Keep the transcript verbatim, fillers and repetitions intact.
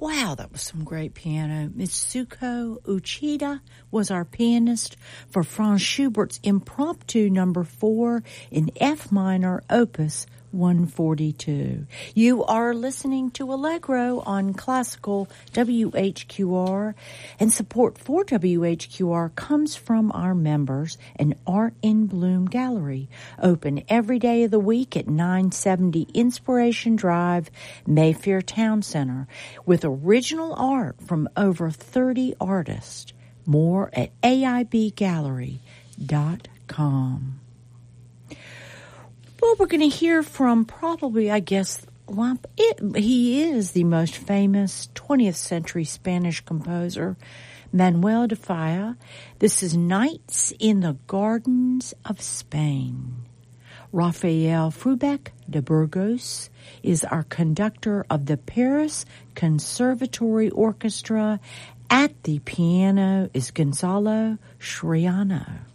Wow, that was some great piano. Mitsuko Uchida was our pianist for Franz Schubert's Impromptu number four in F minor, opus one forty-two. You are listening to Allegro on Classical W H Q R, and support for W H Q R comes from our members, an Art in Bloom gallery, open every day of the week at nine seventy Inspiration Drive, Mayfair Town Center, with original art from over thirty artists. More at A I B gallery dot com. Well, we're going to hear from probably, I guess, well, it, he is the most famous twentieth century Spanish composer, Manuel de Falla. This is Nights in the Gardens of Spain. Rafael Frubeck de Burgos is our conductor of the Paris Conservatory Orchestra. At the piano is Gonzalo Schriano.